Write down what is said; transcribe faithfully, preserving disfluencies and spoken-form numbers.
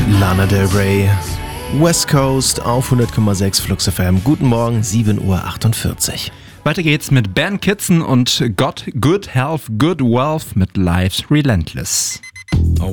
Lana Del Rey, West Coast auf hundert Komma sechs Flux F M. Guten Morgen, sieben Uhr achtundvierzig. Weiter geht's mit Ben Kitson und Got Good Health, Good Wealth mit Life's Relentless.